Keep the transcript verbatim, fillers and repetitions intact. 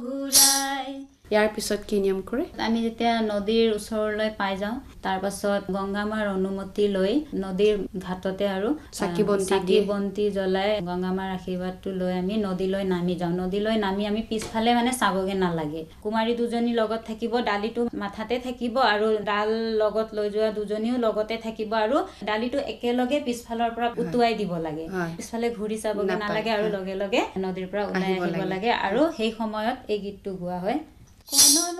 ঘূৰাই। ইয়াৰ পিছত কি নিয়ম কৰে? আমি যেতিয়া নদীৰ ওচৰলৈ পাই যাওঁ তাৰ পাছত গংগামাৰ অনুমতি লৈ নদীৰ ঘাটতে আৰু চাকি বন্তি চাকি বন্তি জ্বলাই গংগামাৰ আশীৰ্বাদটো লৈ আমি নদীলৈ নামি যাওঁ। নদীলৈ নামি আমি পিছফালে মানে চাবগে নালাগে। কুমাৰী দুজনী লগত থাকিব, ডালিটো মাথাতে থাকিব আৰু ডাল লগত লৈ যোৱা দুজনীও লগতে থাকিব আৰু ডালিটো একেলগে পিছফালৰ পৰা উটুৱাই দিব লাগে। পিছফালে ঘূৰি চাবগে নালাগে আৰু লগে লগে নদীৰ পৰা ওলাই আহিব লাগে আৰু সেই সময়ত এই গীতটো গোৱা হয়।